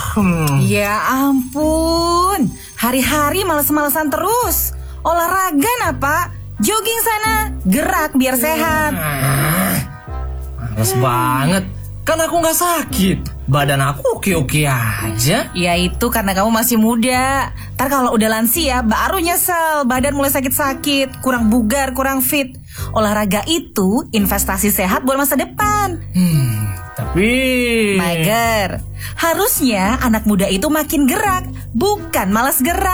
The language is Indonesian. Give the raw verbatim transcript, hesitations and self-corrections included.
Hmm. Ya ampun, hari-hari males-malesan terus. Olahraga nah Pak, jogging sana, gerak biar sehat. Ah, males hmm. banget, kan aku gak sakit. Badan aku oke-oke aja. Ya itu karena kamu masih muda. Ntar kalau udah lansia baru nyesel, badan mulai sakit-sakit, kurang bugar, kurang fit. Olahraga itu investasi sehat buat masa depan. Hmm, tapi Mager, harusnya anak muda itu makin gerak, bukan malas gerak.